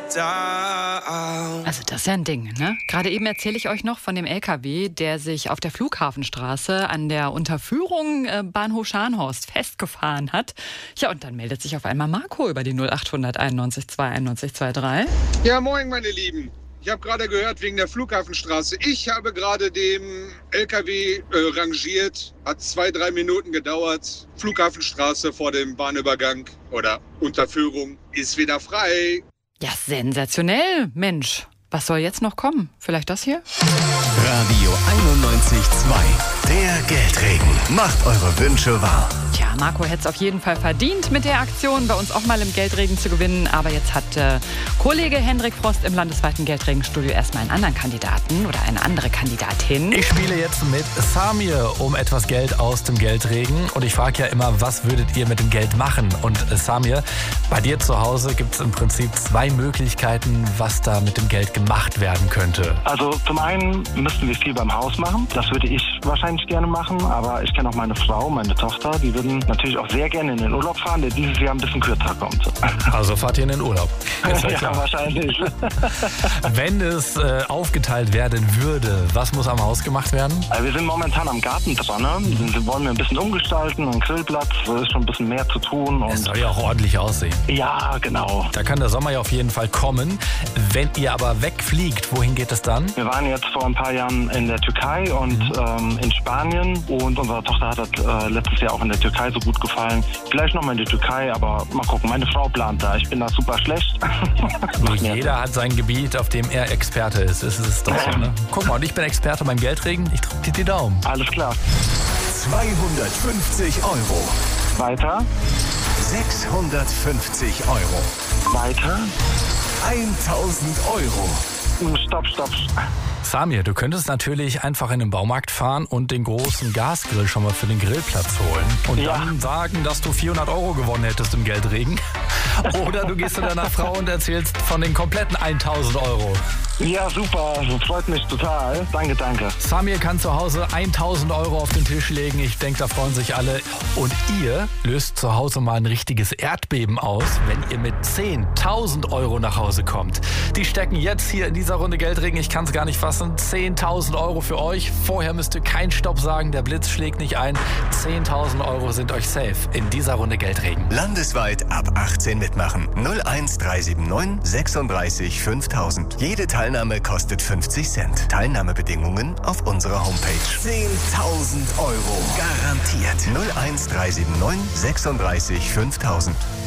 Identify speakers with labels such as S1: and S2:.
S1: Also das ist ja ein Ding, ne? Gerade eben erzähle ich euch noch von dem LKW, der sich auf der Flughafenstraße an der Unterführung Bahnhof Scharnhorst festgefahren hat. Ja, und dann meldet sich auf einmal Marco über die 0800 91 291 23.
S2: Ja, moin meine Lieben. Ich habe gerade gehört wegen der Flughafenstraße. Ich habe gerade dem LKW rangiert. Hat 2-3 Minuten gedauert. Flughafenstraße vor dem Bahnübergang oder Unterführung ist wieder frei.
S1: Ja, sensationell, Mensch. Was soll jetzt noch kommen? Vielleicht das hier?
S3: Radio 91.2. Der Geldregen. Macht eure Wünsche wahr.
S1: Tja, Marco hätte es auf jeden Fall verdient, mit der Aktion bei uns auch mal im Geldregen zu gewinnen. Aber jetzt hat Kollege Hendrik Frost im landesweiten Geldregenstudio erstmal einen anderen Kandidaten oder eine andere Kandidatin.
S4: Ich spiele jetzt mit Samir um etwas Geld aus dem Geldregen. Und ich frage ja immer, was würdet ihr mit dem Geld machen? Und Samir, bei dir zu Hause gibt es im Prinzip 2 Möglichkeiten, was da mit dem Geld gemacht werden könnte.
S5: Also zum einen müssten wir viel beim Haus machen. Das würde ich wahrscheinlich gerne machen. Aber ich kenne auch meine Frau, meine Tochter, die würden natürlich auch sehr gerne in den Urlaub fahren, der dieses Jahr ein bisschen kürzer kommt.
S4: Also fahrt ihr in den Urlaub?
S5: Ja, wahrscheinlich.
S4: Wenn es aufgeteilt werden würde, was muss am Haus gemacht werden?
S5: Wir sind momentan am Garten dran. Wir wollen ein bisschen umgestalten, einen Grillplatz, da ist schon ein bisschen mehr zu tun.
S4: Es soll ja auch ordentlich aussehen.
S5: Ja, genau.
S4: Da kann der Sommer ja auf jeden Fall kommen. Wenn ihr aber wegfliegt, wohin geht es dann?
S5: Wir waren jetzt vor ein paar Jahren in der Türkei und in Spanien und unsere Tochter hat das letztes Jahr auch in der Türkei so gut gefallen. Vielleicht nochmal in die Türkei, aber mal gucken. Meine Frau plant da. Ich bin da super schlecht.
S4: Jeder hat sein Gebiet, auf dem er Experte ist. Es ist doch so, ne? Guck mal, und ich bin Experte beim Geldregen. Ich drücke dir die Daumen.
S5: Alles klar.
S3: 250 Euro.
S5: Weiter.
S3: 650 Euro.
S5: Weiter.
S3: 1000 Euro.
S5: Stopp.
S4: Samir, du könntest natürlich einfach in den Baumarkt fahren und den großen Gasgrill schon mal für den Grillplatz holen. Und dann sagen, dass du 400 Euro gewonnen hättest im Geldregen. Oder du gehst zu deiner Frau und erzählst von den kompletten 1000 Euro.
S5: Ja, super. Das freut mich total. Danke.
S4: Samir kann zu Hause 1000 Euro auf den Tisch legen. Ich denke, da freuen sich alle. Und ihr löst zu Hause mal ein richtiges Erdbeben aus, wenn ihr mit 10.000 Euro nach Hause kommt. Die stecken jetzt hier in dieser Runde Geldregen. Ich kann es gar nicht fassen. 10.000 Euro für euch. Vorher müsst ihr keinen Stopp sagen. Der Blitz schlägt nicht ein. 10.000 Euro sind euch safe in dieser Runde Geldregen.
S3: Landesweit ab 18 mitmachen. 01379 36 5000. Jede Teilnahme kostet 50 Cent. Teilnahmebedingungen auf unserer Homepage. 10.000 Euro. Garantiert. 01379 36 5000.